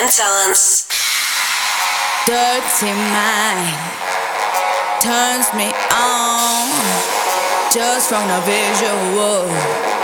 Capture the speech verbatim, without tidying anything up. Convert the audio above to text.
Talents. Dirty mind turns me on just from the visual.